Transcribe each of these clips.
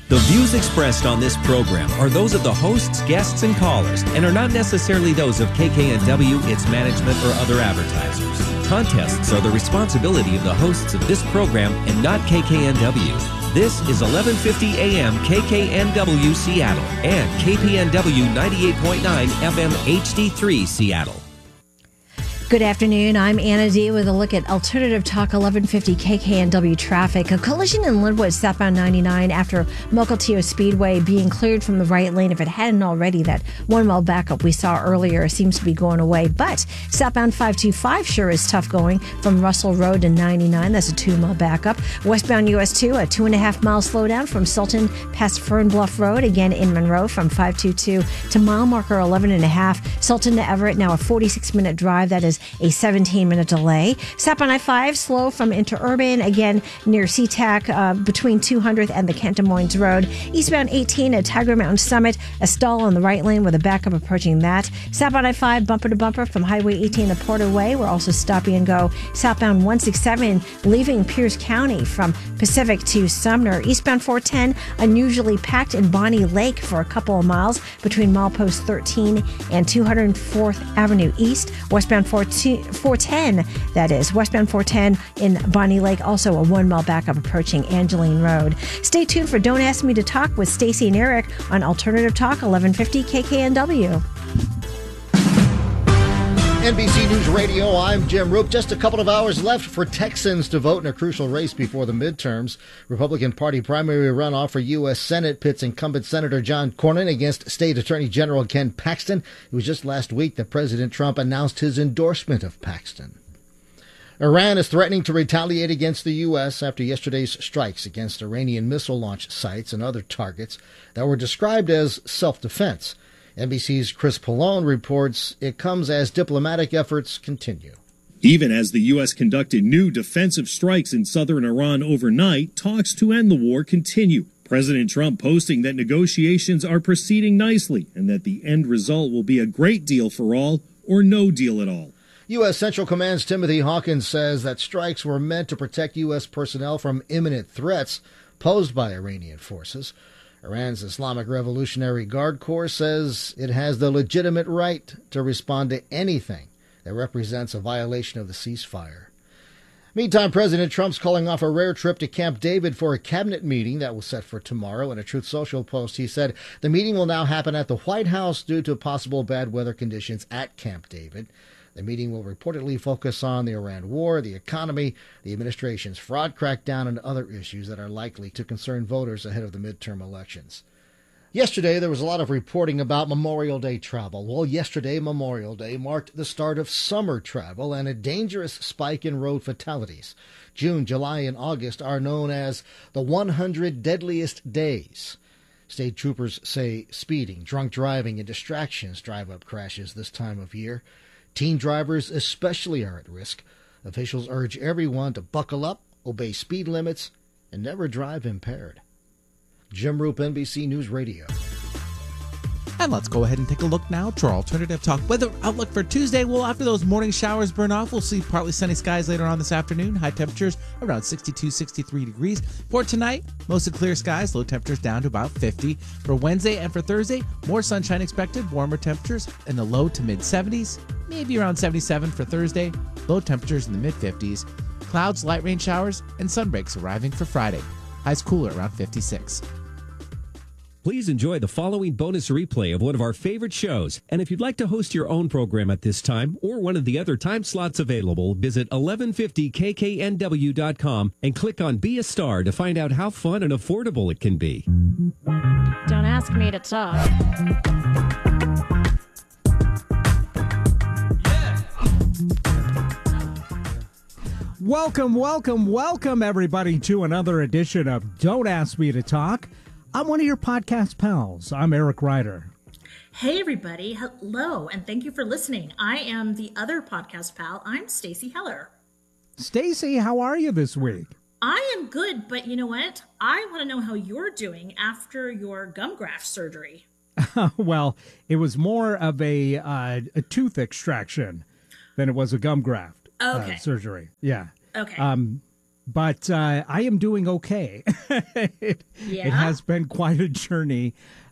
The views expressed on this program are those of the hosts, guests, and callers and are not necessarily those of KKNW, its management, or other advertisers. Contests are the responsibility of the hosts of this program and not KKNW. This is 1150 AM KKNW Seattle and KPNW 98.9 FM HD3 Seattle. Good afternoon. I'm Anna D. with a look at Alternative Talk 1150 KKNW traffic. A collision in Linwood southbound 99 after Mukilteo Speedway being cleared from the right lane. If it hadn't already, that 1 mile backup we saw earlier seems to be going away. But southbound 525 sure is tough going from Russell Road to 99. That's a 2 mile backup. Westbound US 2, a 2.5 mile slowdown from Sultan past Fern Bluff Road. Again in Monroe from 522 to mile marker 11.5. Sultan to Everett, now a 46-minute drive. That is a 17-minute delay. Southbound I-5 slow from Interurban, again near SeaTac between 200th and the Kent Des Moines Road. Eastbound 18 at Tiger Mountain Summit, a stall on the right lane with a backup approaching that. Southbound I-5 bumper to bumper from Highway 18 to Porter Way. We're also stopping and go. Southbound 167 leaving Pierce County from Pacific to Sumner. Eastbound 410 unusually packed in Bonnie Lake for a couple of miles between milepost 13 and 204th Avenue East. Westbound 410, that is. Westbound 410 in Bonnie Lake, also a 1 mile backup approaching Angeline Road. Stay tuned for Don't Ask Me to Talk with Stacy and Eric on Alternative Talk 1150 KKNW. NBC News Radio, I'm Jim Roop. Just a couple of hours left for Texans to vote in a crucial race before the midterms. Republican Party primary runoff for U.S. Senate pits incumbent Senator John Cornyn against State Attorney General Ken Paxton. It was just last week that President Trump announced his endorsement of Paxton. Iran is threatening to retaliate against the U.S. after yesterday's strikes against Iranian missile launch sites and other targets that were described as self-defense. NBC's Chris Pallone reports it comes as diplomatic efforts continue. Even as the U.S. conducted new defensive strikes in southern Iran overnight, talks to end the war continue. President Trump posting that negotiations are proceeding nicely and that the end result will be a great deal for all or no deal at all. U.S. Central Command's Timothy Hawkins says that strikes were meant to protect U.S. personnel from imminent threats posed by Iranian forces. Iran's Islamic Revolutionary Guard Corps says it has the legitimate right to respond to anything that represents a violation of the ceasefire. Meantime, President Trump's calling off a rare trip to Camp David for a cabinet meeting that was set for tomorrow. In a Truth Social post, he said the meeting will now happen at the White House due to possible bad weather conditions at Camp David. The meeting will reportedly focus on the Iran war, the economy, the administration's fraud crackdown, and other issues that are likely to concern voters ahead of the midterm elections. Yesterday, there was a lot of reporting about Memorial Day travel. Well, yesterday, Memorial Day marked the start of summer travel and a dangerous spike in road fatalities. June, July, and August are known as the 100 deadliest days. State troopers say speeding, drunk driving, and distractions drive up crashes this time of year. Teen drivers especially are at risk. Officials urge everyone to buckle up, obey speed limits, and never drive impaired. Jim Roop, NBC News Radio. And let's go ahead and take a look now to our Alternative Talk weather outlook for Tuesday. Well, after those morning showers burn off, we'll see partly sunny skies later on this afternoon. High temperatures around 62, 63 degrees. For tonight, mostly clear skies, low temperatures down to about 50. For Wednesday and for Thursday, more sunshine expected, warmer temperatures in the low to mid 70s, maybe around 77 for Thursday, low temperatures in the mid 50s. Clouds, light rain showers, and sun breaks arriving for Friday. Highs cooler around 56. Please enjoy the following bonus replay of one of our favorite shows. And if you'd like to host your own program at this time or one of the other time slots available, visit 1150kknw.com and click on Be a Star to find out how fun and affordable it can be. Don't ask me to talk. Welcome, everybody, to another edition of Don't Ask Me to Talk. I'm one of your podcast pals. I'm Eric Ryder. Hey, everybody. Hello, and thank you for listening. I am the other podcast pal. I'm Stacy Heller. Stacy, how are you this week? I am good, but you know what? I want to know how you're doing after your gum graft surgery. Well, it was more of a tooth extraction than it was a gum graft surgery. Yeah. Okay. But I am doing okay. It has been quite a journey.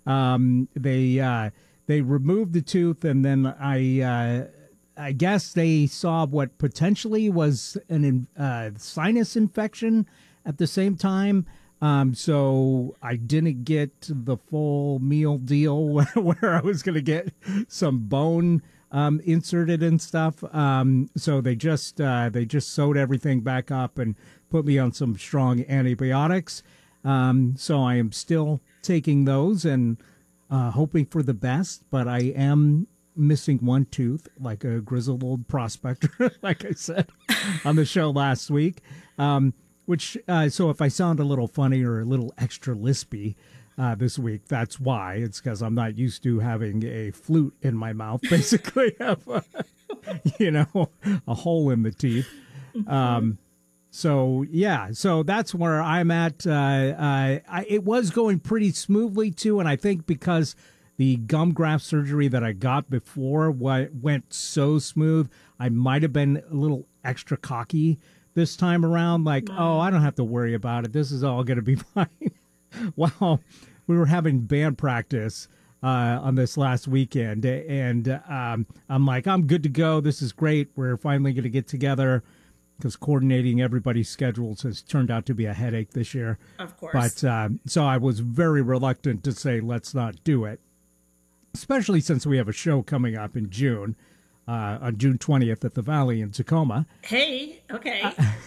They removed the tooth, and then I guess they saw what potentially was an sinus infection at the same time. So I didn't get the full meal deal where I was going to get some bone inserted and stuff. So they just sewed everything back up and put me on some strong antibiotics. So I am still taking those and hoping for the best, but I am missing one tooth, like a grizzled old prospector, like I said on the show last week. So if I sound a little funny or a little extra lispy this week, that's why. It's because I'm not used to having a flute in my mouth, basically, have a hole in the teeth. So that's where I'm at. It was going pretty smoothly too, and I think because the gum graft surgery that I got before went so smooth, I might have been a little extra cocky this time around. Like, oh, I don't have to worry about it. This is all going to be fine. Well, we were having band practice on this last weekend, and I'm like, I'm good to go. This is great. We're finally going to get together, because coordinating everybody's schedules has turned out to be a headache this year. Of course. But so I was very reluctant to say, let's not do it, especially since we have a show coming up in June, on June 20th at the Valley in Tacoma. Hey, okay.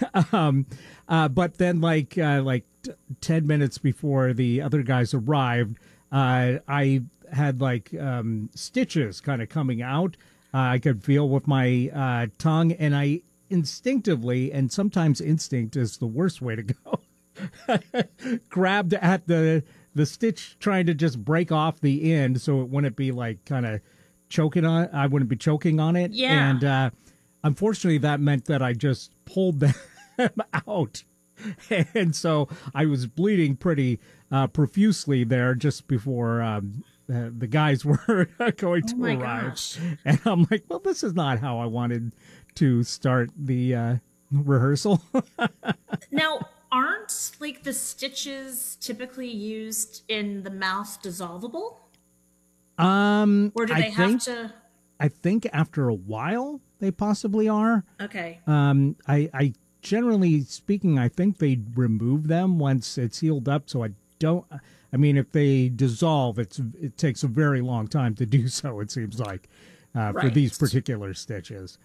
But then like 10 minutes before the other guys arrived, I had stitches kind of coming out. I could feel with my tongue, and I instinctively, and sometimes instinct is the worst way to go, grabbed at the stitch, trying to just break off the end so it wouldn't be kind of choking on it. I wouldn't be choking on it. Yeah. And unfortunately, that meant that I just pulled them out. And so I was bleeding pretty profusely there just before the guys were going to arrive. Gosh. And I'm like, well, this is not how I wanted to start the rehearsal. Now, aren't the stitches typically used in the mouth dissolvable? Or do they have to? I think after a while they possibly are. Okay. I generally speaking, I think they remove them once it's healed up. So if they dissolve, it takes a very long time to do so, it seems like, for these particular stitches.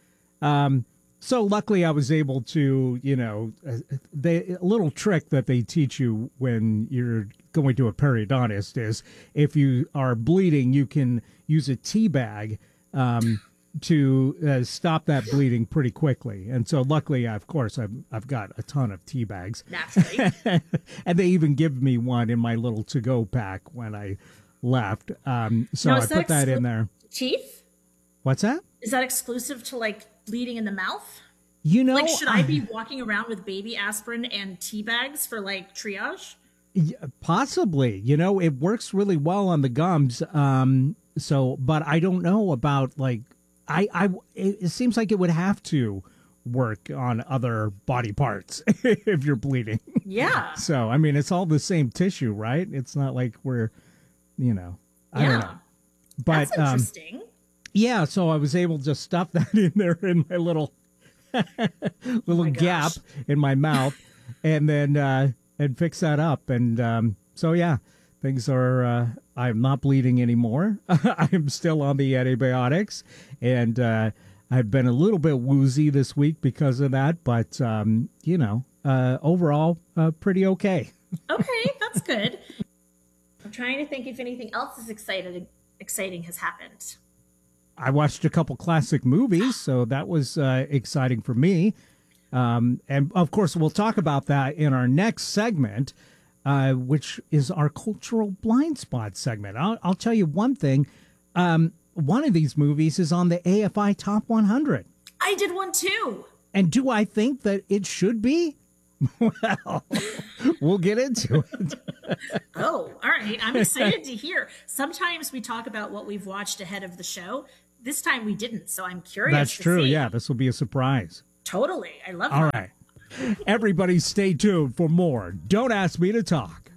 So luckily I was able to, a little trick that they teach you when you're going to a periodontist is if you are bleeding, you can use a tea bag to stop that bleeding pretty quickly. And so luckily, of course, I've got a ton of tea bags. Naturally. And they even give me one in my little to-go pack when I left. So now, I put that in there. Teeth? What's that? Is that exclusive to bleeding in the mouth? Should I be walking around with baby aspirin and tea bags for triage? Possibly. It works really well on the gums. But I don't know about it seems like it would have to work on other body parts if you're bleeding. Yeah. So, it's all the same tissue, right? It's not like we're, I don't know. But, that's interesting. Yeah, so I was able to stuff that in there in my little gap in my mouth and then and fix that up. And so, yeah, things are, I'm not bleeding anymore. I'm still on the antibiotics, and I've been a little bit woozy this week because of that, but, overall, pretty okay. Okay, that's good. I'm trying to think if anything else is exciting has happened. I watched a couple classic movies, so that was exciting for me. And, of course, we'll talk about that in our next segment, which is our cultural blind spot segment. I'll tell you one thing. One of these movies is on the AFI Top 100. I did one, too. And do I think that it should be? Well, we'll get into it. Oh, all right. I'm excited to hear. Sometimes we talk about what we've watched ahead of the show. This time we didn't, so I'm curious. That's true. Yeah, this will be a surprise. Totally. I love All that. right. Everybody stay tuned for more Don't Ask Me to Talk.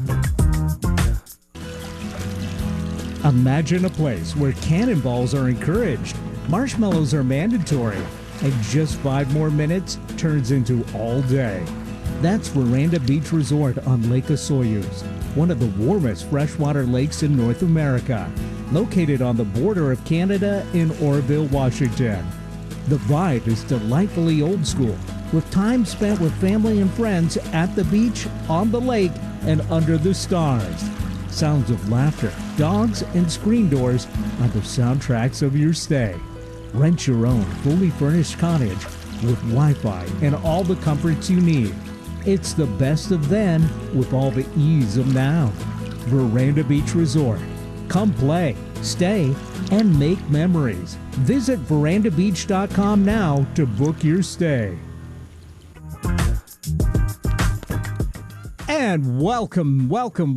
Imagine a place where cannonballs are encouraged, marshmallows are mandatory, and just 5 more minutes turns into all day. That's Veranda Beach Resort on Lake Osoyoos, one of the warmest freshwater lakes in North America, located on the border of Canada in Oroville, Washington. The vibe is delightfully old school, with time spent with family and friends at the beach, on the lake, and under the stars. Sounds of laughter, dogs, and screen doors are the soundtracks of your stay. Rent your own fully furnished cottage with Wi-Fi and all the comforts you need. It's the best of then with all the ease of now. Veranda Beach Resort. Come play, stay, and make memories. Visit verandabeach.com now to book your stay. And welcome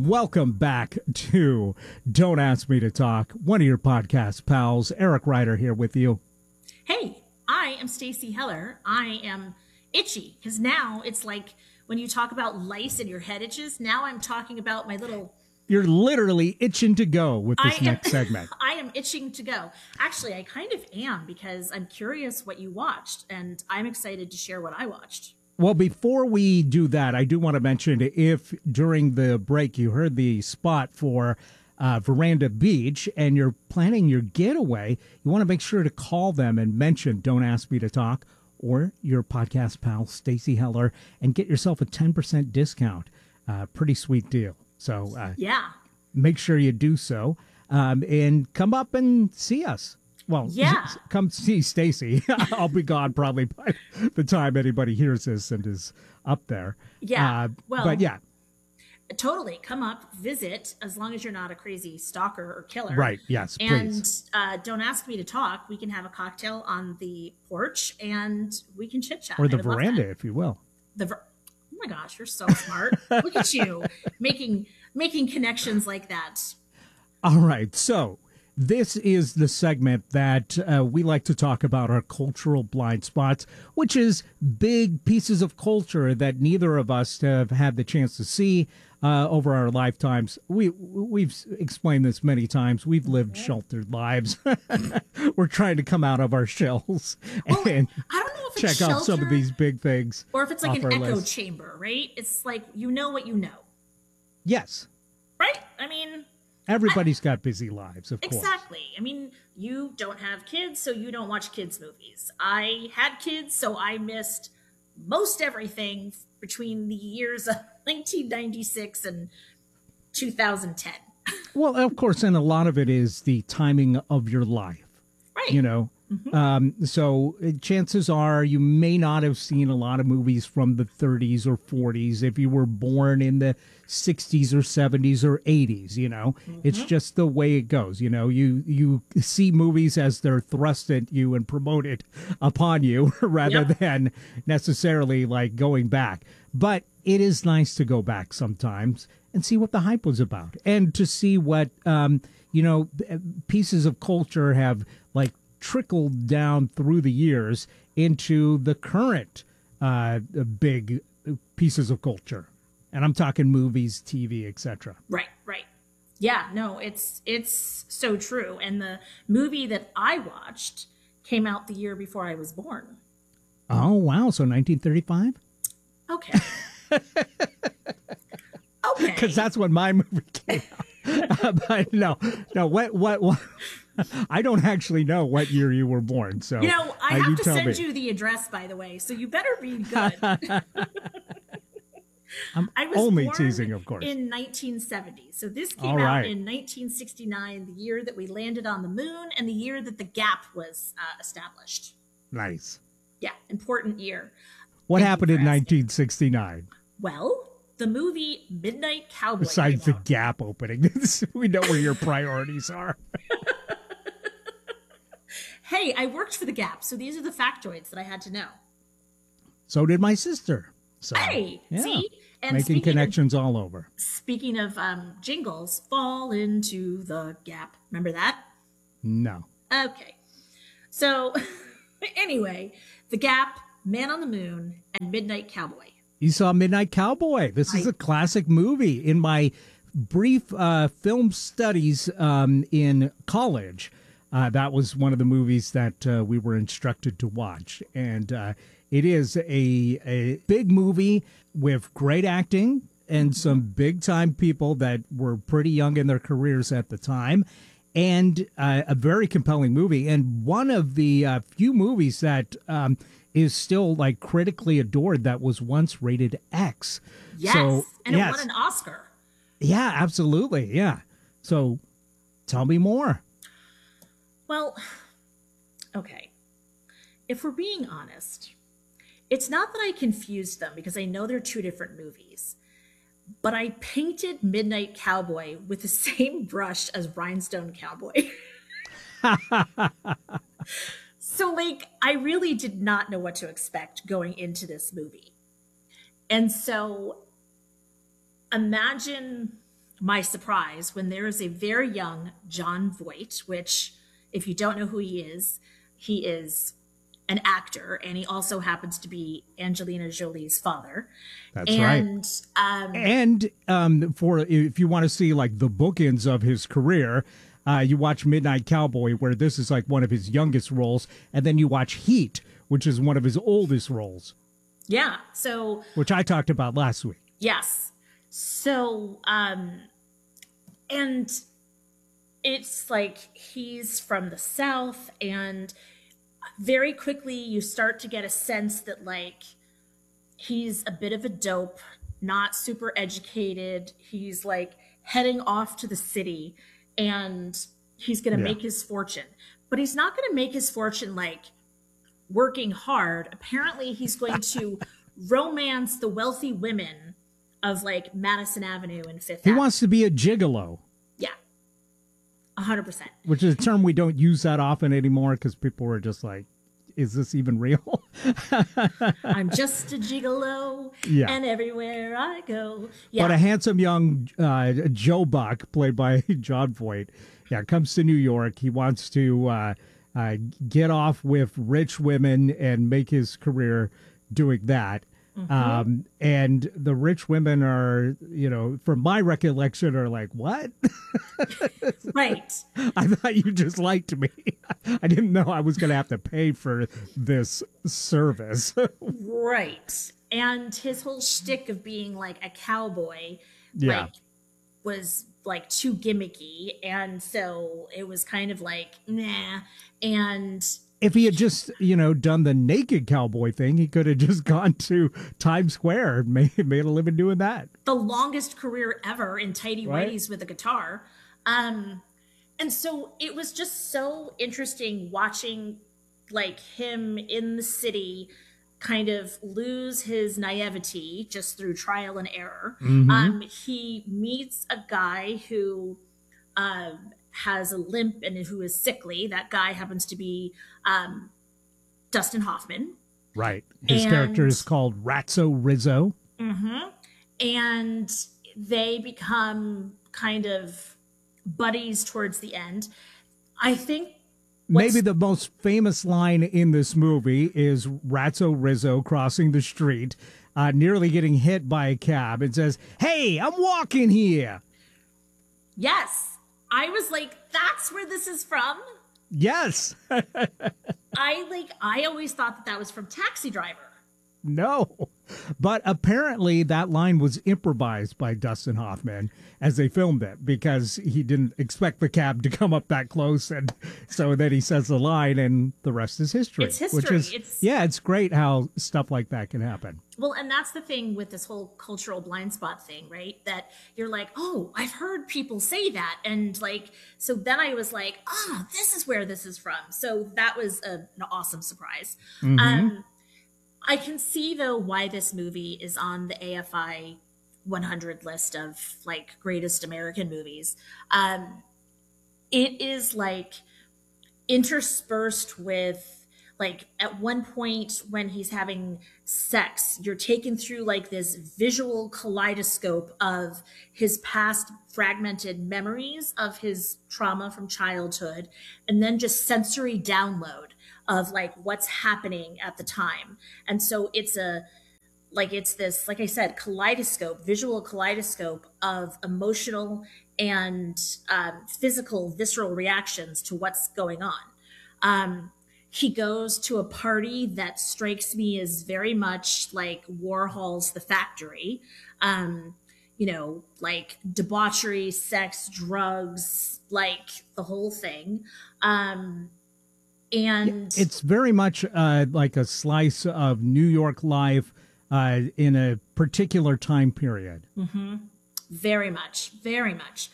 back to Don't Ask Me to Talk, one of your podcast pals, Eric Ryder here with you. Hey, I am Stacy Heller. I am itchy because now it's like when you talk about lice and your head itches, now I'm talking about my little... You're literally itching to go with this next segment. I am itching to go. Actually, I kind of am because I'm curious what you watched and I'm excited to share what I watched. Well, before we do that, I do want to mention if during the break you heard the spot for Veranda Beach and you're planning your getaway, you want to make sure to call them and mention Don't Ask Me to Talk or your podcast pal, Stacy Heller, and get yourself a 10% discount. Pretty sweet deal. So yeah, make sure you do so and come up and see us. Well, yeah. Come see Stacy. I'll be gone probably by the time anybody hears this and is up there. Yeah. But yeah. Totally. Come up, visit, as long as you're not a crazy stalker or killer. Right. Yes, please. And don't ask me to talk. We can have a cocktail on the porch and we can chit-chat. Or the veranda, if you will. Oh my gosh, you're so smart. Look at you making connections like that. All right. So this is the segment that we like to talk about our cultural blind spots, which is big pieces of culture that neither of us have had the chance to see over our lifetimes. We've explained this many times. We've lived sheltered lives. We're trying to come out of our shells and I don't know if check out some of these big things. Or if it's like an echo chamber, right? It's like you know what you know. Yes. Right? I mean... Everybody's got busy lives, of course. Exactly. I mean, you don't have kids, so you don't watch kids' movies. I had kids, so I missed most everything between the years of 1996 and 2010. Well, of course, and a lot of it is the timing of your life. Right. You know? Mm-hmm. So chances are you may not have seen a lot of movies from the 30s or 40s if you were born in the 60s or 70s or 80s, you know. It's just the way it goes. You know, you see movies as they're thrust at you and promoted upon you rather than necessarily like going back. But it is nice to go back sometimes and see what the hype was about and to see what, you know, pieces of culture have like trickled down through the years into the current big pieces of culture. And I'm talking movies, TV, etc. Right. Yeah, no, it's so true. And the movie that I watched came out the year before I was born. Oh, wow. So 1935? Okay. Okay. Because that's when my movie came out. But no, what I don't actually know what year you were born. So you know, I have to send you the address, by the way, so you better be good. I was only teasing, of course. In 1970. So this came out in 1969, the year that we landed on the moon and the year that the Gap was established. Nice. Yeah, important year. What happened in 1969? Well, the movie Midnight Cowboy. Besides the Gap opening, we know where your priorities are. Hey, I worked for the Gap, so these are the factoids that I had to know. So did my sister. So, hey, yeah. See? And making connections all over. Speaking of jingles, fall into the Gap. Remember that? No. Okay. So, anyway, the Gap, Man on the Moon and Midnight Cowboy. You saw Midnight Cowboy. This is a classic movie. In my brief film studies in college, that was one of the movies that we were instructed to watch. And it is a big movie with great acting and some big-time people that were pretty young in their careers at the time. And a very compelling movie. And one of the few movies that is still like critically adored that was once rated X. Yes, so, and it won an Oscar. Yeah, absolutely. Yeah. So tell me more. Well, okay. If we're being honest, it's not that I confused them because I know they're two different movies, but I painted Midnight Cowboy with the same brush as Rhinestone Cowboy. So, like, I really did not know what to expect going into this movie. And so, imagine my surprise when there is a very young Jon Voight, which, if you don't know who he is an actor, and he also happens to be Angelina Jolie's father. That's right. And for if you want to see like the bookends of his career, you watch Midnight Cowboy, where this is like one of his youngest roles, and then you watch Heat, which is one of his oldest roles. Yeah. So, which I talked about last week. Yes. So, and it's like he's from the South, and very quickly you start to get a sense that like he's a bit of a dope, not super educated. He's like heading off to the city and he's going to make his fortune, but he's not going to make his fortune like working hard. Apparently he's going to romance the wealthy women of like Madison Avenue and Fifth Avenue. He wants to be a gigolo. 100%. Which is a term we don't use that often anymore because people are just like, is this even real? I'm just a gigolo, and everywhere I go. Yeah. But a handsome young Joe Buck, played by Jon Voight, comes to New York. He wants to get off with rich women and make his career doing that. Mm-hmm. And the rich women are, from my recollection, are like, what? Right. I thought you just liked me. I didn't know I was going to have to pay for this service. Right. And his whole shtick of being like a cowboy, was like too gimmicky. And so it was kind of like, nah. And if he had just, done the naked cowboy thing, he could have just gone to Times Square and made a living doing that. The longest career ever in tighty whities with a guitar. And so it was just so interesting watching like him in the city kind of lose his naivety just through trial and error. Mm-hmm. He meets a guy who has a limp and who is sickly. That guy happens to be Dustin Hoffman. Right. His character is called Ratso Rizzo. Mm-hmm. And they become kind of buddies towards the end. I think maybe the most famous line in this movie is Ratso Rizzo crossing the street, nearly getting hit by a cab, and says, "Hey, I'm walking here." Yes. I was like, that's where this is from? Yes. I always thought that was from Taxi Driver. No. But apparently that line was improvised by Dustin Hoffman as they filmed it because he didn't expect the cab to come up that close. And so then he says the line and the rest is history. It's history. It's great how stuff like that can happen. Well, and that's the thing with this whole cultural blind spot thing, right? That you're like, oh, I've heard people say that. And like, so then I was like, this is where this is from. So that was an awesome surprise. Mm-hmm. I can see, though, why this movie is on the AFI 100 list of, like, greatest American movies. It is, like, interspersed with, like, at one point when he's having sex, you're taken through, like, this visual kaleidoscope of his past fragmented memories of his trauma from childhood, and then just sensory download of like what's happening at the time. And so it's this, like I said, visual kaleidoscope of emotional and physical, visceral reactions to what's going on. He goes to a party that strikes me as very much like Warhol's The Factory. Like debauchery, sex, drugs, like the whole thing. And it's very much like a slice of New York life in a particular time period. Mm-hmm. Very much, very much.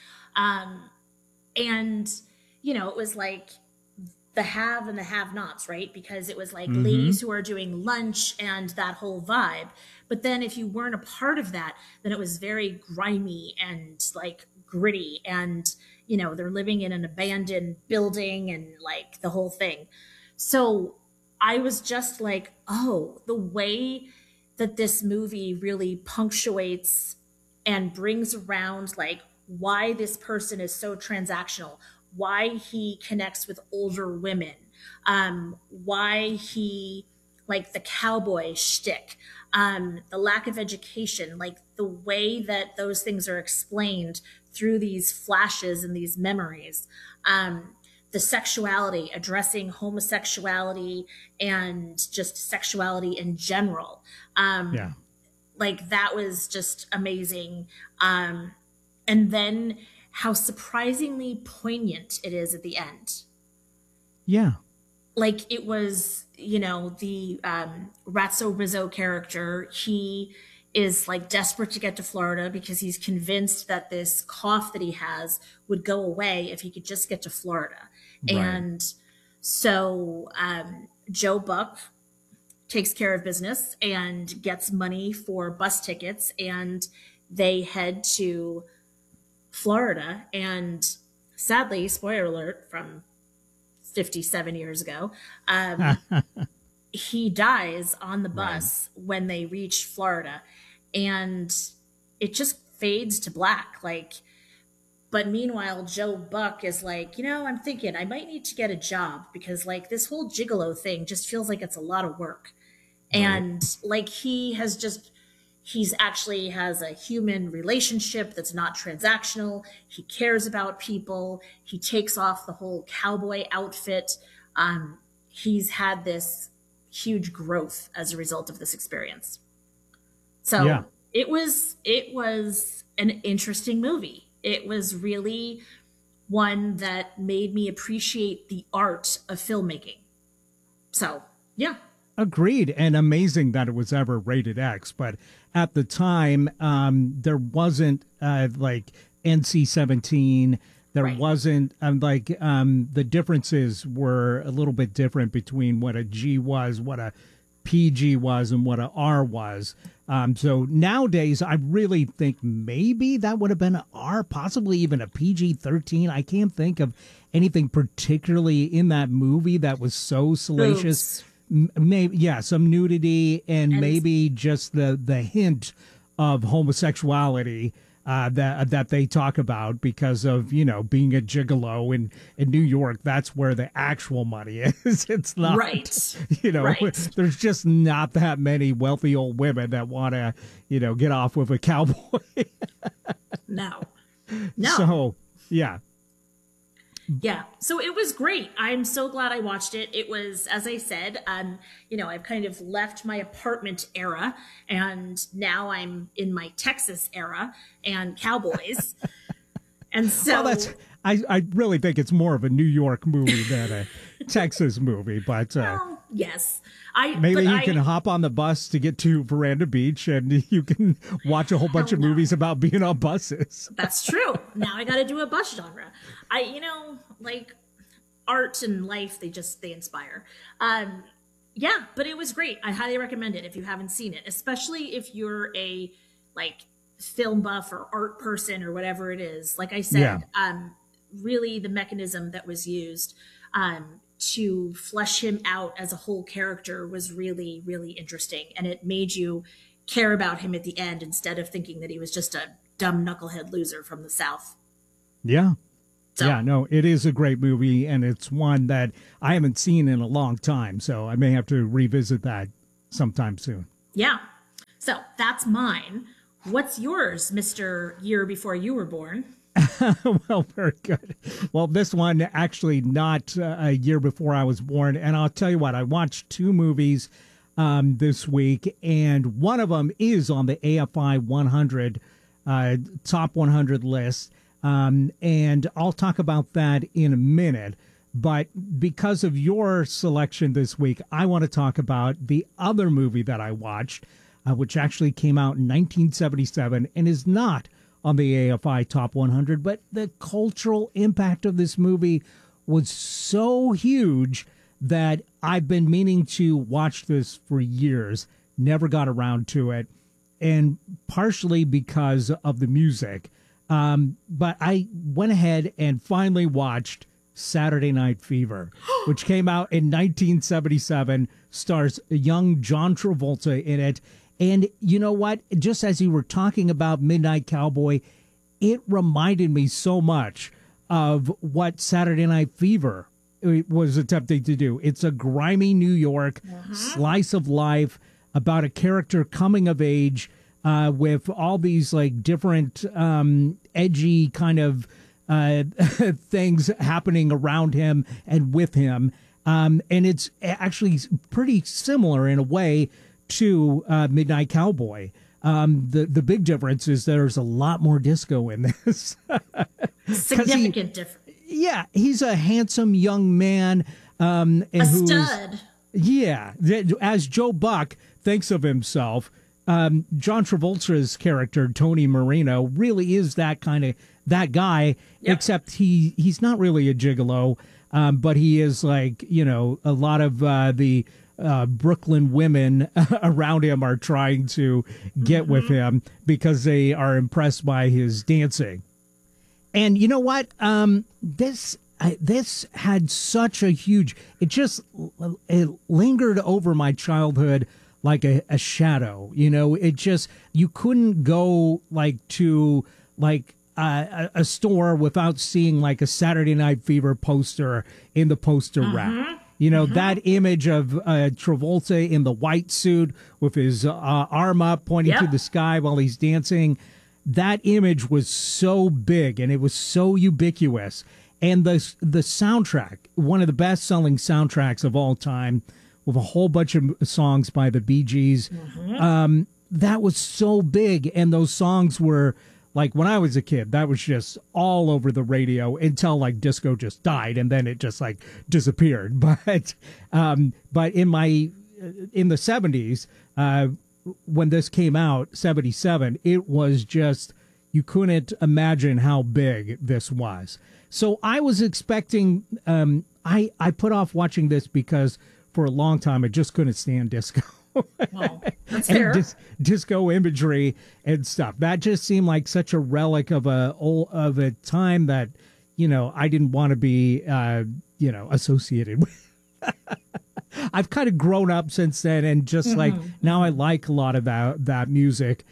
And, it was like the have and the have-nots, right? Because it was like ladies who are doing lunch and that whole vibe. But then if you weren't a part of that, then it was very grimy and like gritty. And, they're living in an abandoned building and like the whole thing. So I was just like, oh, the way that this movie really punctuates and brings around like why this person is so transactional, why he connects with older women, why he, like the cowboy shtick, the lack of education, like the way that those things are explained through these flashes and these memories, the sexuality, addressing homosexuality and just sexuality in general. Like that was just amazing. And then how surprisingly poignant it is at the end. Yeah. Like it was, the Ratso Rizzo character, he is like desperate to get to Florida because he's convinced that this cough that he has would go away if he could just get to Florida. Right. And so Joe Buck takes care of business and gets money for bus tickets, and they head to Florida. And sadly, spoiler alert from 57 years ago, he dies on the bus when they reach Florida, and it just fades to black. But meanwhile, Joe Buck is like, I'm thinking I might need to get a job because like this whole gigolo thing just feels like it's a lot of work. Right. And like he's actually has a human relationship that's not transactional. He cares about people. He takes off the whole cowboy outfit. He's had this huge growth as a result of this experience. So it was an interesting movie. It was really one that made me appreciate the art of filmmaking. So, yeah. Agreed. And amazing that it was ever rated X. But at the time, there wasn't like NC-17. There wasn't the differences were a little bit different between what a G was, what a PG was, and what a R was. So nowadays, I really think maybe that would have been an R, possibly even a PG-13. I can't think of anything particularly in that movie that was so salacious. Maybe, some nudity and maybe just the hint of homosexuality that they talk about because of, being a gigolo in New York. That's where the actual money is. It's not, there's just not that many wealthy old women that want to, get off with a cowboy. No. So, yeah. Yeah. So it was great. I'm so glad I watched it. It was, as I said, I've kind of left my apartment era and now I'm in my Texas era and cowboys. And so I really think it's more of a New York movie than a Texas movie, but yes. Maybe you can hop on the bus to get to Veranda Beach and you can watch a whole bunch of movies about being on buses. That's true. Now I got to do a bus genre. Art and life, they inspire. But it was great. I highly recommend it if you haven't seen it, especially if you're a film buff or art person or whatever it is. Like I said, really the mechanism that was used to flesh him out as a whole character was really, really interesting. And it made you care about him at the end instead of thinking that he was just a dumb knucklehead loser from the South. Yeah. So, Yeah, no, it is a great movie, and it's one that I haven't seen in a long time, so I may have to revisit that sometime soon. yeah. So that's mine. What's yours, Mr. Year Before You Were Born? Well, very good. Well, this one actually not a year before I was born, and I'll tell you what, I watched two movies this week, and one of them is on the AFI 100 top 100 list. And I'll talk about that in a minute. But because of your selection this week, I want to talk about the other movie that I watched, which actually came out in 1977 and is not on the AFI Top 100. But the cultural impact of this movie was so huge that I've been meaning to watch this for years, never got around to it, and partially because of the music. But I went ahead and finally watched Saturday Night Fever, which came out in 1977, stars young John Travolta in it. And you know what? Just as you were talking about Midnight Cowboy, it reminded me so much of what Saturday Night Fever was attempting to do. It's a grimy New York slice of life about a character coming of age, with all these like different edgy kind of things happening around him and with him. And it's actually pretty similar in a way to Midnight Cowboy. The big difference is there's a lot more disco in this. Significant difference. Yeah, he's a handsome young man. And a stud. Yeah, as Joe Buck thinks of himself. John Travolta's character, Tony Marino, really is that guy, except he's not really a gigolo, but he is like, you know, a lot of the Brooklyn women around him are trying to get with him because they are impressed by his dancing. And you know what? This had such a huge, it lingered over my childhood like a shadow, you know. It just, you couldn't go like to like a store without seeing like a Saturday Night Fever poster in the poster rack. You know, that image of Travolta in the white suit with his arm up pointing to the sky while he's dancing. That image was so big and it was so ubiquitous. And the soundtrack, one of the best selling soundtracks of all time, with a whole bunch of songs by the Bee Gees. That was so big. And those songs were, like, when I was a kid, that was just all over the radio until, like, disco just died. And then it just, like, disappeared. But in the 70s, when this came out, 77, it was just, you couldn't imagine how big this was. So I was expecting, I put off watching this because for a long time I just couldn't stand disco. Well, that's fair. And disco imagery and stuff. That just seemed like such a relic of a time that, you know, I didn't want to be, associated with. I've kind of grown up since then, and just like now I like a lot of that music.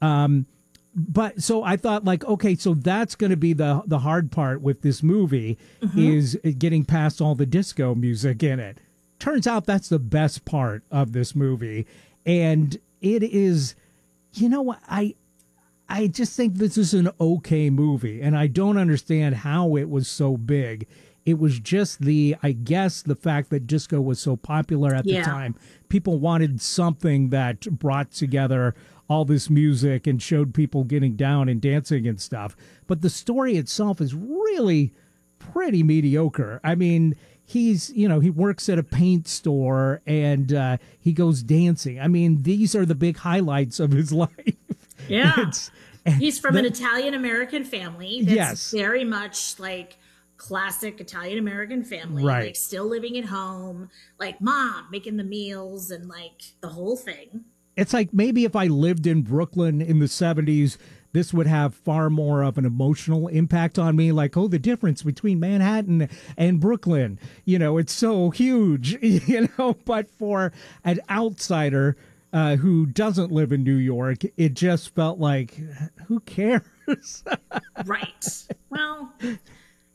But so I thought, like, okay, so that's going to be the hard part with this movie is getting past all the disco music in it. Turns out that's the best part of this movie. And it is, you know what, I just think this is an okay movie, and I don't understand how it was so big. It was just the fact that disco was so popular at the time. People wanted something that brought together all this music and showed people getting down and dancing and stuff. But the story itself is really pretty mediocre. I mean, he works at a paint store and he goes dancing. I mean, these are the big highlights of his life. Yeah. He's from an Italian-American family that's very much like classic Italian-American family. Right. Like still living at home, like mom making the meals and like the whole thing. It's like maybe if I lived in Brooklyn in the 70s, this would have far more of an emotional impact on me. Like, oh, the difference between Manhattan and Brooklyn, you know, it's so huge, you know. But for an outsider who doesn't live in New York, it just felt like, who cares? Right. Well,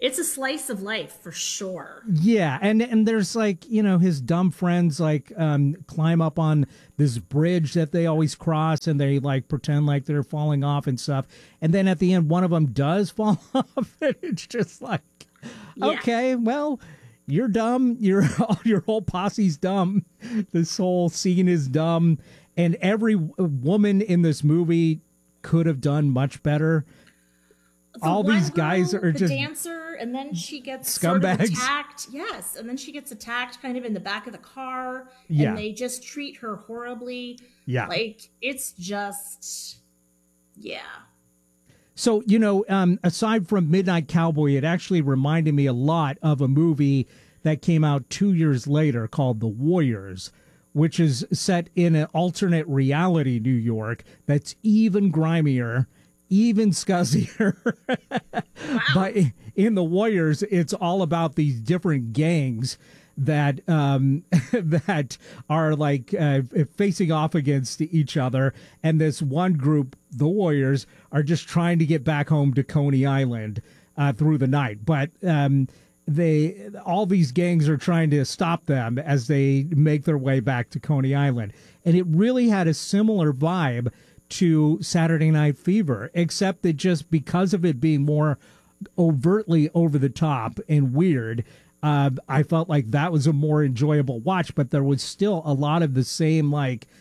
it's a slice of life for sure. Yeah, and there's like, his dumb friends like climb up on this bridge that they always cross, and they like pretend like they're falling off and stuff. And then at the end, one of them does fall off, and it's just like, okay, well, you're dumb. Your whole posse's dumb. This whole scene is dumb, and every woman in this movie could have done much better. All these guys are just dancer, and then she gets scumbags. Sort of attacked. Yes, and then she gets attacked kind of in the back of the car, yeah. and they just treat her horribly. Yeah, like it's just, yeah. So aside from Midnight Cowboy, it actually reminded me a lot of a movie that came out 2 years later called The Warriors, which is set in an alternate reality New York that's even grimier, even scuzzier. Wow. But in The Warriors, it's all about these different gangs that that are like facing off against each other, and this one group, the Warriors, are just trying to get back home to Coney Island through the night. But all these gangs are trying to stop them as they make their way back to Coney Island, and it really had a similar vibe to Saturday Night Fever, except that just because of it being more overtly over the top and weird, I felt like that was a more enjoyable watch. But there was still a lot of the same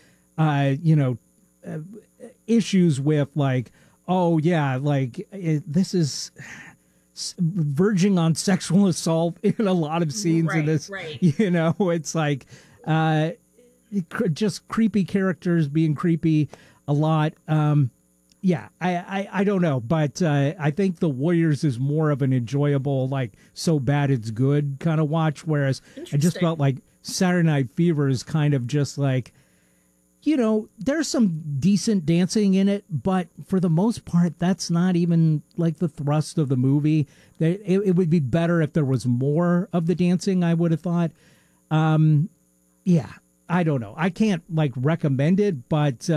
issues with like, oh yeah, like this is verging on sexual assault in a lot of scenes in this. Right. It's like just creepy characters being creepy a lot. I don't know, but I think The Warriors is more of an enjoyable, like, so bad it's good kind of watch, whereas I just felt like Saturday Night Fever is kind of just like, there's some decent dancing in it, but for the most part, that's not even like the thrust of the movie. It would be better if there was more of the dancing, I would have thought. I don't know. I can't like recommend it, but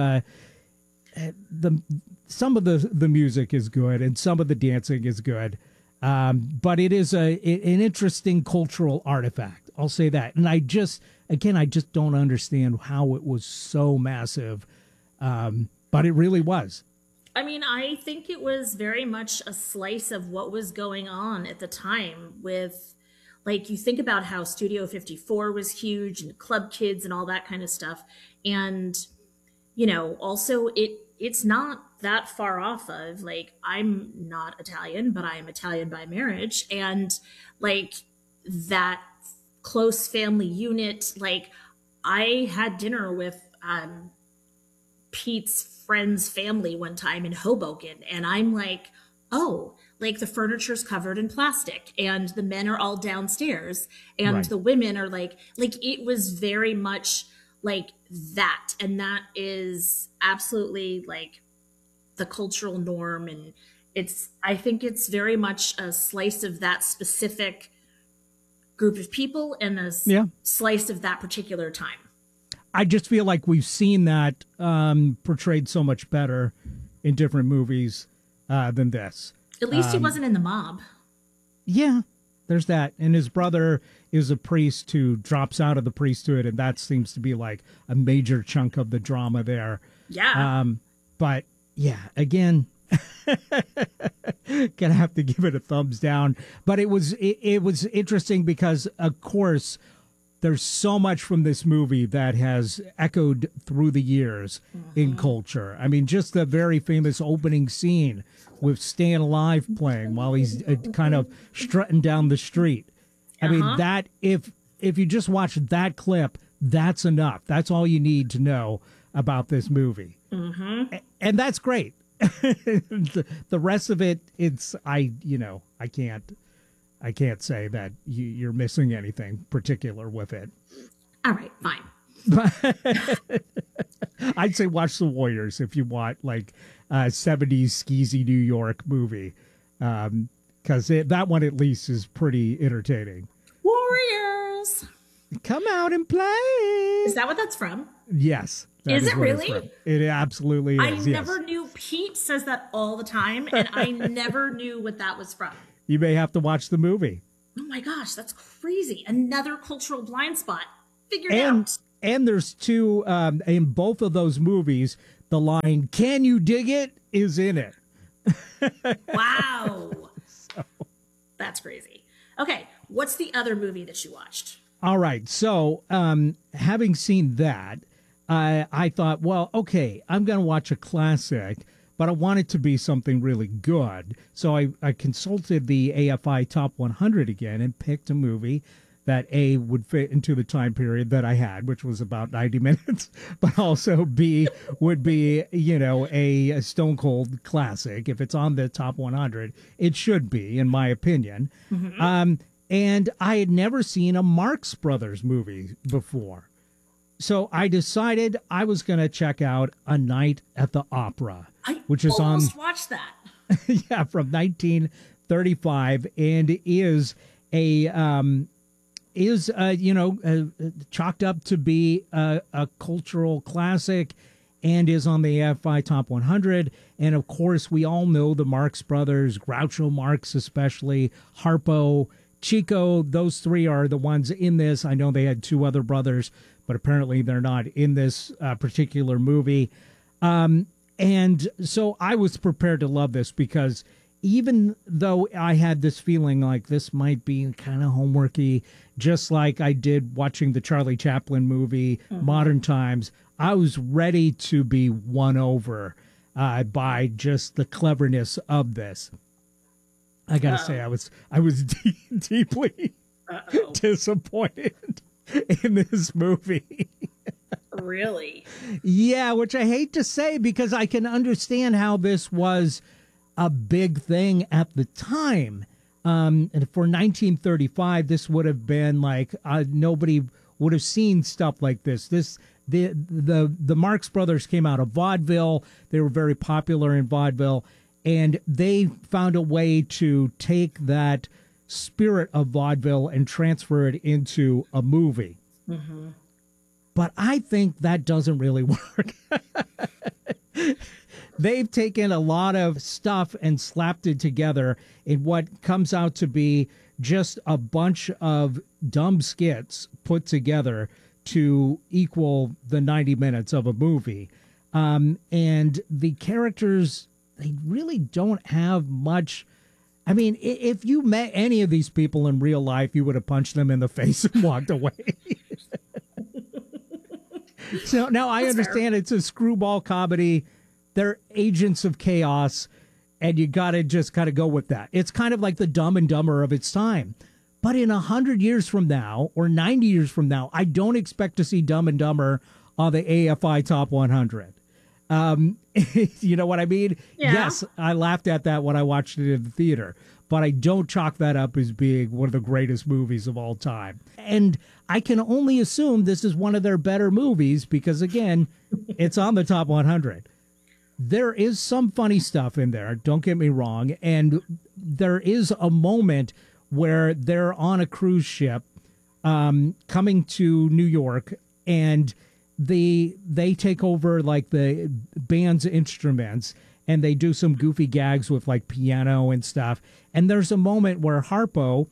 some of the music is good and some of the dancing is good, but it is an interesting cultural artifact. I'll say that. And I just don't understand how it was so massive, but it really was. I mean, I think it was very much a slice of what was going on at the time with, like, you think about how Studio 54 was huge and Club Kids and all that kind of stuff. And, also it's not that far off of, like, I'm not Italian, but I am Italian by marriage. And like that close family unit, like I had dinner with Pete's friend's family one time in Hoboken, and I'm like, oh, like the furniture's covered in plastic and the men are all downstairs and right. The women are like it was very much like that. And that is absolutely like the cultural norm. And I think it's very much a slice of that specific group of people and a slice of that particular time. I just feel like we've seen that portrayed so much better in different movies than this. At least he wasn't in the mob. Yeah, there's that. And his brother is a priest who drops out of the priesthood, and that seems to be like a major chunk of the drama there. Yeah. But yeah, again, gonna have to give it a thumbs down. But it was interesting because, of course, there's so much from this movie that has echoed through the years in culture. I mean, just the very famous opening scene with Staying Alive playing while he's kind of strutting down the street. I mean, that if you just watch that clip, that's enough. That's all you need to know about this movie. Mm-hmm. And that's great. The rest of it, I can't say that you're missing anything particular with it. All right, fine. I'd say watch The Warriors if you want like a 70s skeezy New York movie, because that one at least is pretty entertaining. Warriors, come out and play. Is that what that's from? Yes. Is it really? It absolutely is. I never knew. Pete says that all the time, and I never knew what that was from. you may have to watch the movie. Oh my gosh, that's crazy. Another cultural blind spot. Figured out. And there's two, in both of those movies, the line, "Can you dig it?" is in it. Wow. That's crazy. Okay, what's the other movie that you watched? All right. So, having seen that, I thought, well, okay, I'm going to watch a classic, but I want it to be something really good. So I consulted the AFI Top 100 again and picked a movie that A, would fit into the time period that I had, which was about 90 minutes, but also B, would be, a stone cold classic. If it's on the top 100, it should be, in my opinion. Mm-hmm. And I had never seen a Marx Brothers movie before. So I decided I was going to check out A Night at the Opera, which is almost watched that. Yeah, from 1935, and is chalked up to be a cultural classic, and is on the AFI Top 100. And of course, we all know the Marx Brothers, Groucho Marx especially, Harpo, Chico. Those three are the ones in this. I know they had two other brothers, but apparently they're not in this particular movie. And so I was prepared to love this, because even though I had this feeling like this might be kind of homeworky, just like I did watching the Charlie Chaplin movie, Modern Times, I was ready to be won over by just the cleverness of this. I gotta say, I was deeply disappointed in this movie. Really? Yeah, which I hate to say, because I can understand how this was a big thing at the time. And for 1935, this would have been like nobody would have seen stuff like this. The Marx Brothers came out of vaudeville. They were very popular in vaudeville, and they found a way to take that spirit of vaudeville and transfer it into a movie. Mm-hmm. But I think that doesn't really work. They've taken a lot of stuff and slapped it together in what comes out to be just a bunch of dumb skits put together to equal the 90 minutes of a movie. And the characters, they really don't have much. I mean, if you met any of these people in real life, you would have punched them in the face and walked away. So now I understand it's a screwball comedy. They're agents of chaos, and you got to just kind of go with that. It's kind of like the Dumb and Dumber of its time. But in 100 years from now, or 90 years from now, I don't expect to see Dumb and Dumber on the AFI Top 100. You know what I mean? Yeah. Yes, I laughed at that when I watched it in the theater, but I don't chalk that up as being one of the greatest movies of all time. And I can only assume this is one of their better movies because, again, it's on the top 100. There is some funny stuff in there, don't get me wrong, and there is a moment where they're on a cruise ship coming to New York, and they take over like the band's instruments, and they do some goofy gags with like piano and stuff. And there's a moment where Harpo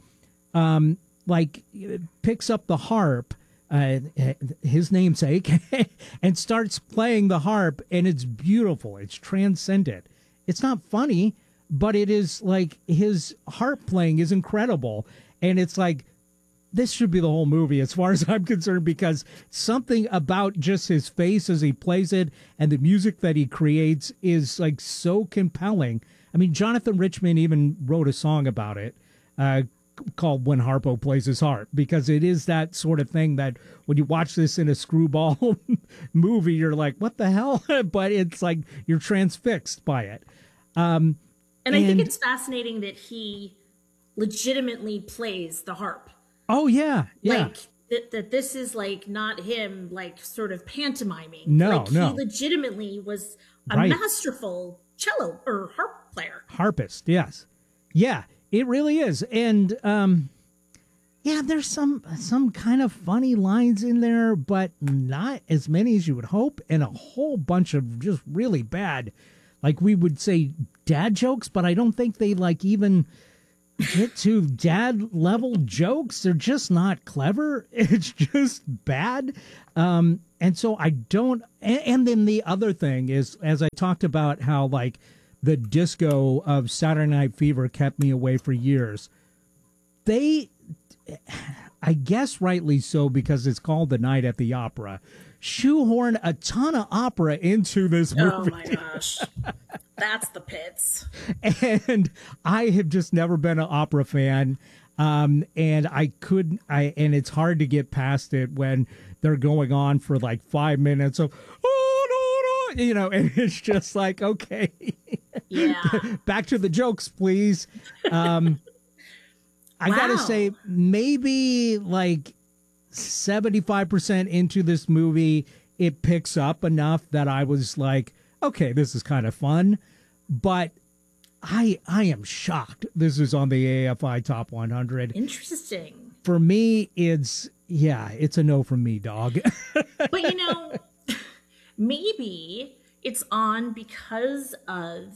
picks up the harp, his namesake, and starts playing the harp, and it's beautiful. It's transcendent. It's not funny, but it is like his harp playing is incredible. And it's like, this should be the whole movie as far as I'm concerned, because something about just his face as he plays it and the music that he creates is like so compelling. I mean, Jonathan Richman even wrote a song about it called When Harpo Plays His Harp, because it is that sort of thing that when you watch this in a screwball movie, you're like, what the hell? But it's like you're transfixed by it. And I think it's fascinating that he legitimately plays the harp. Oh, yeah. Yeah. Like that this is like not him like sort of pantomiming. No, like, no. He legitimately was a masterful cello or harp player. Harpist, yes. Yeah, it really is. And there's some kind of funny lines in there, but not as many as you would hope, and a whole bunch of just really bad, like we would say dad jokes, but I don't think they like even get to dad level jokes. They're just not clever. It's just bad. And so I don't. And then the other thing is, as I talked about how like the disco of Saturday Night Fever kept me away for years. They, I guess rightly so, because it's called The Night at the Opera, shoehorn a ton of opera into this movie. Oh my gosh. That's the pits. And I have just never been an opera fan. And and it's hard to get past it when they're going on for like 5 minutes of, oh, no, no, and it's just like, okay, yeah, back to the jokes, please. I gotta say, maybe like 75% into this movie, it picks up enough that I was like, okay, this is kind of fun. But I am shocked this is on the AFI Top 100. Interesting. For me, it's a no from me, dog. But maybe it's on because of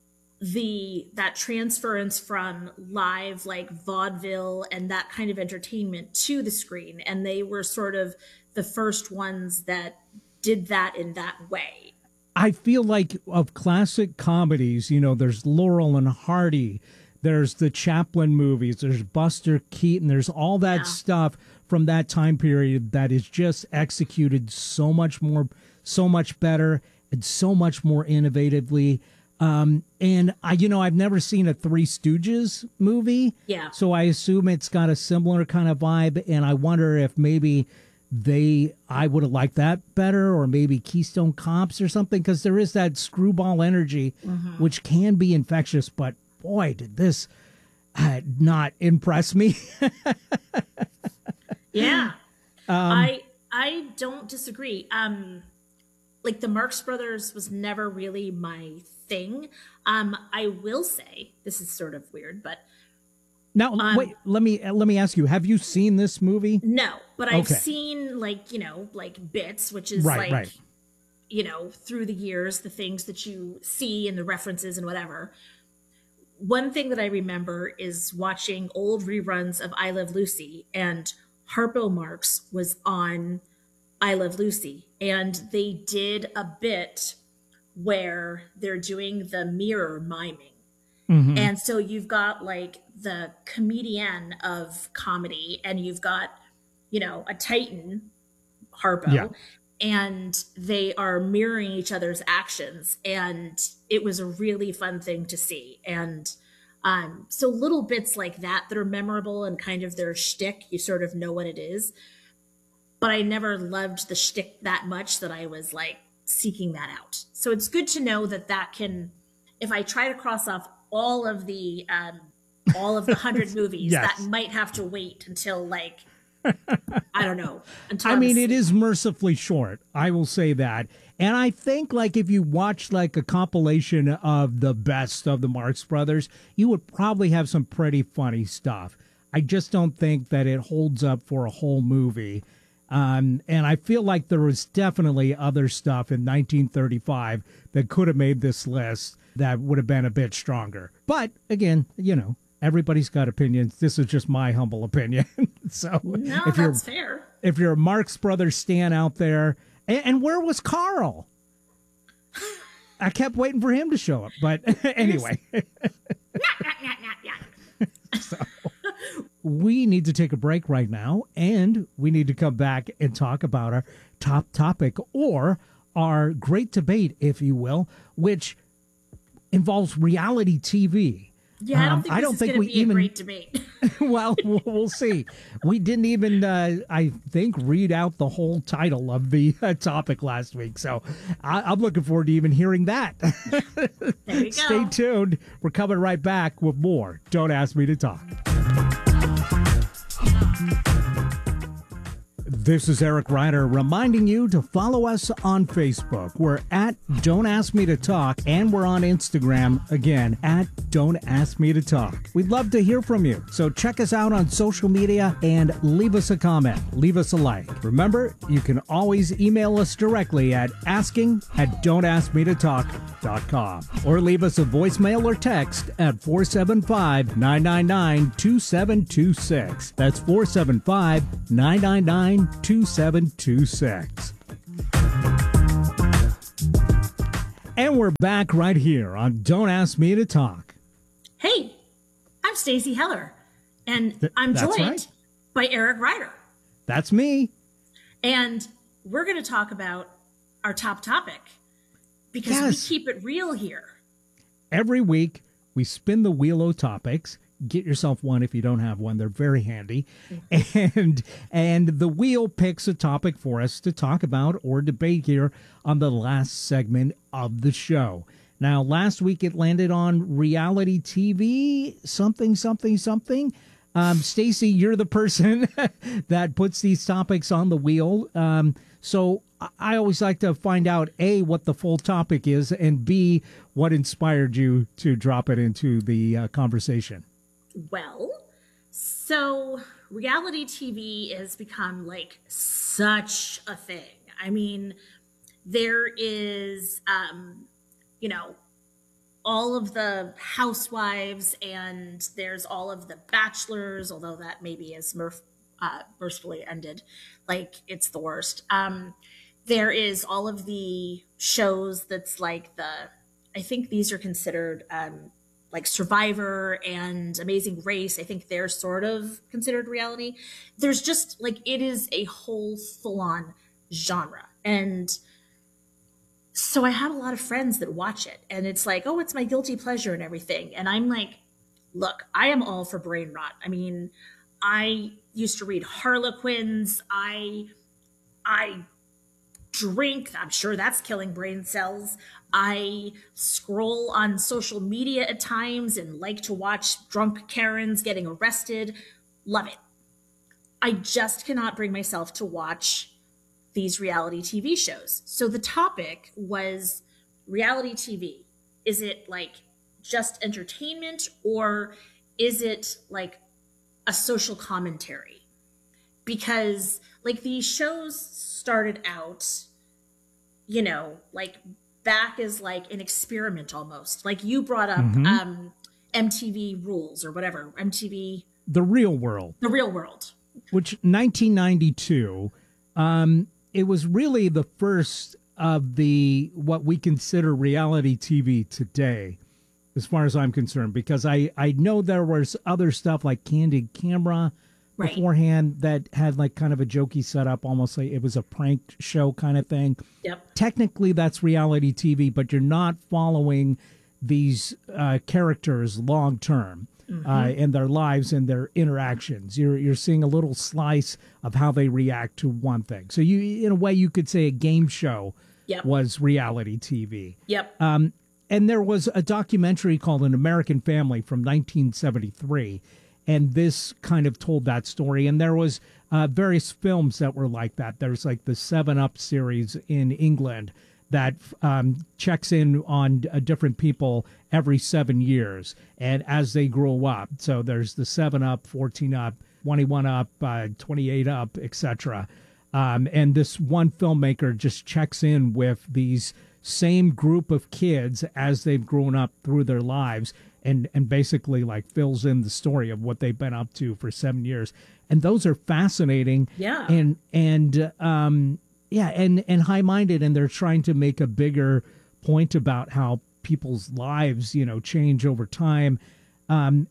that transference from live like vaudeville and that kind of entertainment to the screen, and they were sort of the first ones that did that in that way. I feel like of classic comedies, there's Laurel and Hardy, there's the Chaplin movies, there's Buster Keaton, there's all that stuff from that time period that is just executed so much better and so much more innovatively. And I've never seen a Three Stooges movie. Yeah. So I assume it's got a similar kind of vibe. And I wonder if maybe I would have liked that better, or maybe Keystone Cops or something. 'Cause there is that screwball energy, which can be infectious, but boy, did this not impress me. Yeah. I don't disagree. Like the Marx Brothers was never really my thing. I will say, this is sort of weird, but now wait, let me ask you, have you seen this movie? No, but I've seen like bits, which is right. Through the years, the things that you see and the references and whatever. One thing that I remember is watching old reruns of I Love Lucy, and Harpo Marx was on I Love Lucy, and they did a bit where they're doing the mirror miming. Mm-hmm. And so you've got like the comedian of comedy, and you've got, a Titan, Harpo, and they are mirroring each other's actions. And it was a really fun thing to see. And so little bits like that are memorable and kind of their shtick, you sort of know what it is. But I never loved the shtick that much that I was like seeking that out. So it's good to know that can, if I try to cross off all of the 100 movies, that might have to wait until like, I don't know. It is mercifully short. I will say that. And I think like if you watch like a compilation of the best of the Marx Brothers, you would probably have some pretty funny stuff. I just don't think that it holds up for a whole movie. And I feel like there was definitely other stuff in 1935 that could have made this list that would have been a bit stronger. But again, everybody's got opinions. This is just my humble opinion. So that's fair. If you're a Marx Brothers stan out there, and where was Carl? I kept waiting for him to show up, but anyway. So, we need to take a break right now, and we need to come back and talk about our top topic, or our great debate, if you will, which involves reality TV. Yeah, I don't think this is going to be a great debate. Well, we'll see. We didn't even, I think, read out the whole title of the topic last week. So I'm looking forward to even hearing that. There you go. Stay tuned. We're coming right back with more Don't Ask Me to Talk. This is Eric Ryder reminding you to follow us on Facebook. We're at Don't Ask Me to Talk, and we're on Instagram, again, at Don't Ask Me to Talk. We'd love to hear from you, so check us out on social media and leave us a comment, leave us a like. Remember, you can always email us directly at asking@don'taskmetotalk.com or leave us a voicemail or text at 475-999-2726. That's 475-999-2726. And we're back right here on Don't Ask Me to Talk. Hey, I'm Stacey Heller, and I'm joined by Eric Ryder. That's me. And we're going to talk about our top topic because we keep it real here. Every week, we spin the wheel of topics. Get yourself one if you don't have one. They're very handy. And the wheel picks a topic for us to talk about or debate here on the last segment of the show. Now, last week it landed on reality TV, something. Stacey, you're the person that puts these topics on the wheel. So I always like to find out, A, what the full topic is, and B, what inspired you to drop it into the conversation. Well, so reality TV has become like such a thing. I mean, there is, all of the housewives, and there's all of the bachelors, although that maybe is mercifully ended. Like, it's the worst. There is all of the shows that's like I think these are considered like Survivor and Amazing Race. I think they're sort of considered reality. There's just like, it is a whole full-on genre. And so I have a lot of friends that watch it, and it's like, oh, it's my guilty pleasure and everything. And I'm like, look, I am all for brain rot. I mean, I used to read Harlequins. I drink. I'm sure that's killing brain cells. I scroll on social media at times and like to watch drunk Karens getting arrested. Love it. I just cannot bring myself to watch these reality TV shows. So the topic was reality TV. Is it like just entertainment, or is it like a social commentary? Because like these shows started out, like back as like an experiment almost. Like you brought up MTV Rules or whatever, MTV. The Real World. The Real World. Which 1992, it was really the first of what we consider reality TV today, as far as I'm concerned, because I know there was other stuff like Candid Camera beforehand that had like kind of a jokey setup, almost like it was a prank show kind of thing. Yep. Technically, that's reality TV, but you're not following these characters long term. In their lives and their interactions. You're seeing a little slice of how they react to one thing. So in a way, you could say a game show was reality TV. Yep. And there was a documentary called An American Family from 1973, and this kind of told that story. And there was various films that were like that. There's like the 7 Up series in England that checks in on different people every 7 years and as they grow up. So there's the 7 Up, 14 Up, 21 Up, 28 Up, etc. And this one filmmaker just checks in with these same group of kids as they've grown up through their lives and basically like fills in the story of what they've been up to for 7 years. And those are fascinating. Yeah. And high-minded, and they're trying to make a bigger point about how people's lives, change over time. And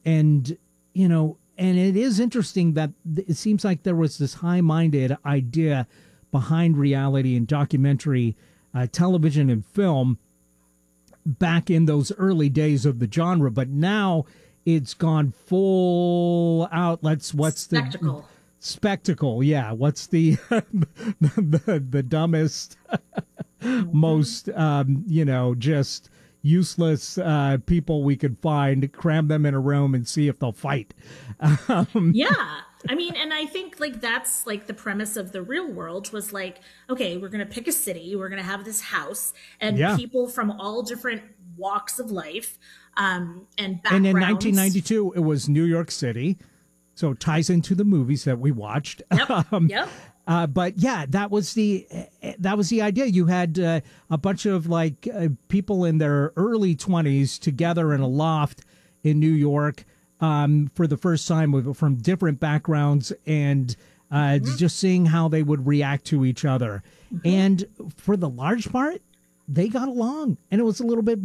it is interesting that it seems like there was this high-minded idea behind reality and documentary television and film back in those early days of the genre, but now it's gone full out. Spectacle. Spectacle, yeah. What's the the dumbest, most just useless people we could find? Cram them in a room and see if they'll fight. Yeah, I mean, and I think like that's like the premise of The Real World was like, okay, we're going to pick a city, we're going to have this house, and people from all different walks of life and backgrounds. And in 1992, it was New York City, so it ties into the movies that we watched. Yep. But yeah, that was the idea. You had a bunch of like people in their early 20s together in a loft in New York for the first time from different backgrounds and just seeing how they would react to each other. And for the large part, they got along, and it was a little bit